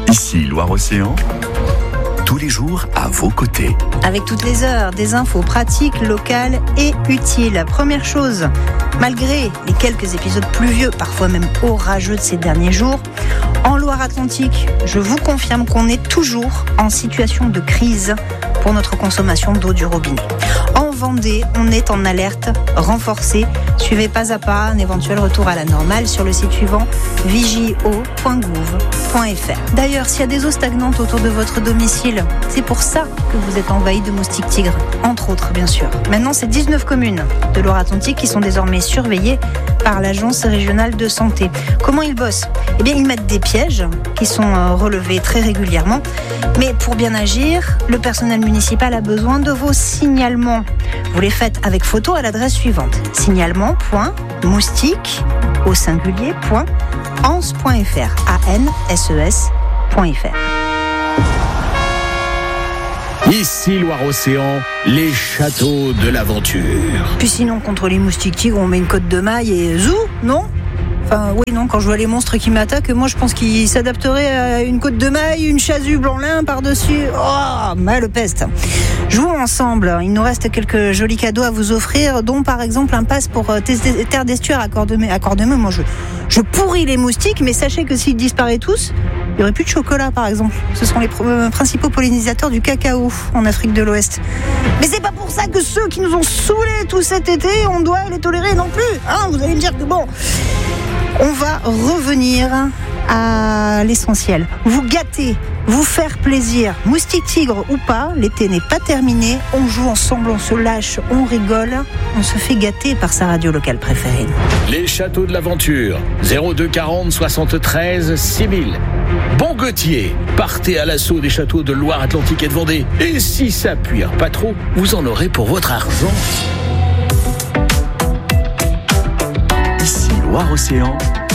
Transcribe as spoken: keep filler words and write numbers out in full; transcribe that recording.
Ici Loire-Océan, tous les jours à vos côtés. Avec toutes les heures, des infos pratiques, locales et utiles. Première chose, malgré les quelques épisodes pluvieux, parfois même orageux de ces derniers jours, en Loire-Atlantique, je vous confirme qu'on est toujours en situation de crise pour notre consommation d'eau du robinet. En Vendée, on est en alerte renforcée. Suivez pas à pas un éventuel retour à la normale sur le site suivant vigio point gouv point f r. D'ailleurs, s'il y a des eaux stagnantes autour de votre domicile, c'est pour ça que vous êtes envahi de moustiques tigres, entre autres bien sûr. Maintenant, c'est dix-neuf communes de Loire-Atlantique qui sont désormais surveillées par l'Agence régionale de santé. Comment ils bossent ? Eh bien, ils mettent des pièges qui sont relevés très régulièrement. Mais pour bien agir, le personnel municipal a besoin de vos signalements. Vous les faites avec photo à l'adresse suivante: signalement.moustique au singulier point anses point f r a n s e s point f r. Ici Loire-Océan, les châteaux de l'aventure. Puis sinon, contre les moustiques tigres, on met une cotte de maille et zou, non ? Enfin, oui, non, quand je vois les monstres qui m'attaquent, moi je pense qu'ils s'adapteraient à une côte de maille, une chasuble en lin par-dessus. Oh, malepeste. Jouons ensemble. Il nous reste quelques jolis cadeaux à vous offrir, dont par exemple un pass pour Terre d'Estuaire à Cordemais. À Cordemais, moi je, je pourris les moustiques, mais sachez que s'ils disparaissent tous, il n'y aurait plus de chocolat par exemple. Ce sont les pr- principaux pollinisateurs du cacao en Afrique de l'Ouest. Mais c'est pas pour ça que ceux qui nous ont saoulés tout cet été, on doit les tolérer non plus. Hein, vous allez me dire que bon... On va revenir à l'essentiel. Vous gâter, vous faire plaisir. Moustique tigre ou pas, l'été n'est pas terminé. On joue ensemble, on se lâche, on rigole. On se fait gâter par sa radio locale préférée. Les châteaux de l'aventure, zéro deux quarante soixante-treize six mille. Bon Gauthier, partez à l'assaut des châteaux de Loire-Atlantique et de Vendée. Et si ça puire pas trop, vous en aurez pour votre argent. Ici Loire-Océan,